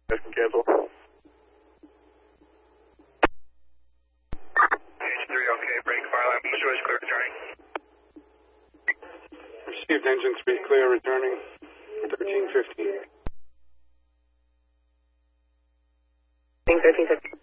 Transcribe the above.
guys can cancel. Engine 3, okay, break fire line, push is clear, returning. Received engine 3, clear, returning. 1315. 1315.